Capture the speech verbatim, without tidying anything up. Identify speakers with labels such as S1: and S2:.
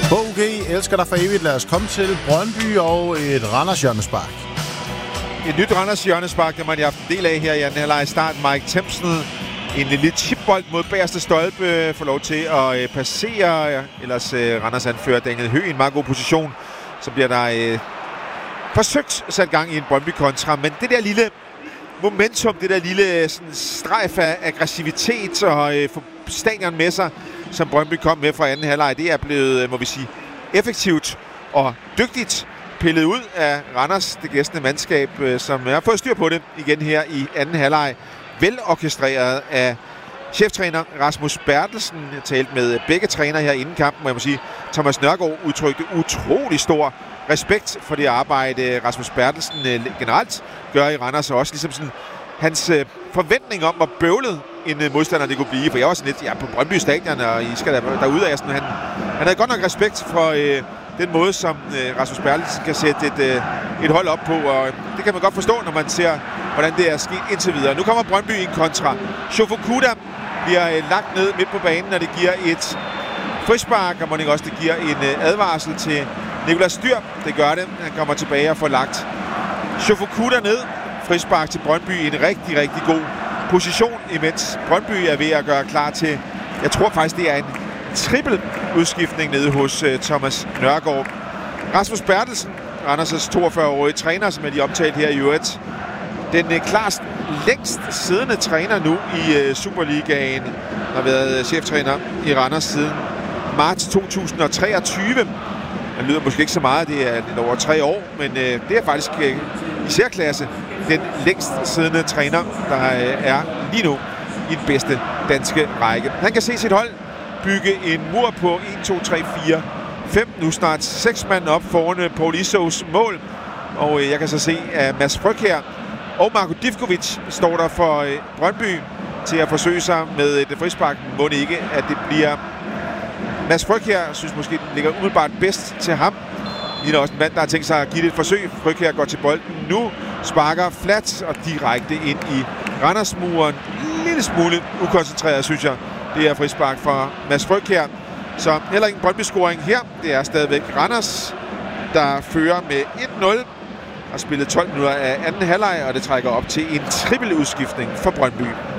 S1: H G elsker dig for evigt. Lad os komme til Brøndby og et Randers hjørnespark.
S2: Et nyt Randers hjørnespark, der man har haft en del af her i anden halvleg i start. Mike Tempson, en lille chipbold mod bagerste stolpe, får lov til at øh, passere. Ellers øh, Randers anfører Daniel Høgh i en meget god position. Så bliver der øh, forsøgt sat gang i en Brøndby-kontra. Men det der lille momentum, det der lille sådan, strejf af aggressivitet og øh, få stadion med sig, som Brøndby kom med fra anden halvleg, det er blevet, må vi sige, effektivt og dygtigt pillet ud af Randers, det gæstende mandskab, som har fået styr på det igen her i anden halvleg. Velorkestreret af cheftræner Rasmus Bertelsen. Jeg talte med begge trænere her inden kampen, og jeg må sige, Thomas Nørgaard udtrykte utrolig stor respekt for det arbejde, Rasmus Bertelsen generelt gør i Randers, og også ligesom sådan hans forventning om, hvor bøvlet en modstander det kunne blive. For jeg var sådan lidt, ja, på Brøndby Stadion, og I skal derude af sådan, han, han havde godt nok respekt for øh, den måde, som øh, Rasmus Bertelsen kan sætte et, øh, et hold op på, og det kan man godt forstå, når man ser, hvordan det er sket indtil videre. Nu kommer Brøndby i en kontra. Shofukuda bliver øh, lagt ned midt på banen, og det giver et frispark, og man ikke også, det giver en øh, advarsel til Nicolas Dyhr. Det gør det. Han kommer tilbage og får lagt Shofukuda ned. Frispark til Brøndby i en rigtig, rigtig god position, imens Brøndby er ved at gøre klar til, jeg tror faktisk, det er en trippel udskiftning nede hos uh, Thomas Nørgaard. Rasmus Bertelsen, Randers' toogfyrre-årige træner, som er de omtalt her i øvrigt. Den uh, klart længst siddende træner nu i uh, Superligaen, har været uh, cheftræner i Randers siden marts to tusind og treogtyve. Det lyder måske ikke så meget, det er lidt over tre år, men uh, det er faktisk uh, i særklasse den længst siddende træner, der er lige nu i den bedste danske række. Han kan se sit hold bygge en mur på en, to, tre, fire, fem, nu snart seks mand op foran Paul Issos mål. Og jeg kan så se, at Mads Frykjær og Marko Divkovic står der for Brøndby til at forsøge sig med et frispark. Må det ikke, at det bliver Mads Frykjær. Jeg synes måske, den ligger umiddelbart bedst til ham. Ligner også en mand, der har tænkt sig at give det et forsøg. Frykjær går til bolden nu, sparker flat og direkte ind i Randersmuren. En lille smule ukoncentreret, synes jeg. Det er frispark fra Mads Frykjær. Så heller ingen Brøndby-scoring her. Det er stadigvæk Randers, der fører med et nul. Har spillet tolv minutter af anden halvleg, og det trækker op til en trippel udskiftning for Brøndby.